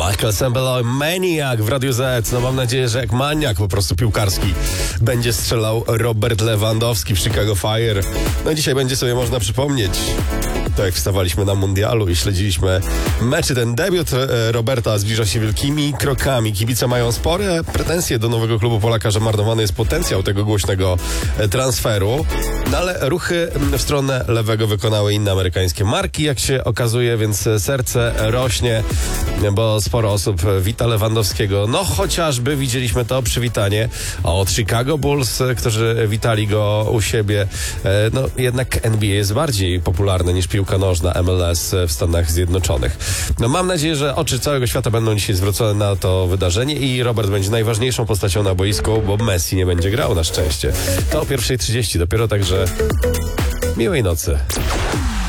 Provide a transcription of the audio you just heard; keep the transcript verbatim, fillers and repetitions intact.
Michael Sembello, Maniac w Radiu Z. No mam nadzieję, że jak maniak po prostu piłkarski będzie strzelał Robert Lewandowski w Chicago Fire. No dzisiaj będzie sobie można przypomnieć, to jak wstawaliśmy na mundialu i śledziliśmy meczy. Ten debiut Roberta zbliża się wielkimi krokami. Kibice mają spore pretensje do nowego klubu Polaka, że marnowany jest potencjał tego głośnego transferu. No ale ruchy w stronę lewego wykonały inne amerykańskie marki, jak się okazuje, więc serce rośnie, bo sporo osób wita Lewandowskiego. No chociażby widzieliśmy to przywitanie od Chicago Bulls, którzy witali go u siebie. No jednak N B A jest bardziej popularny niż piłka nożna M L S w Stanach Zjednoczonych. No mam nadzieję, że oczy całego świata będą dzisiaj zwrócone na to wydarzenie i Robert będzie najważniejszą postacią na boisku, bo Messi nie będzie grał na szczęście. To o pierwszej trzydzieści dopiero, także miłej nocy.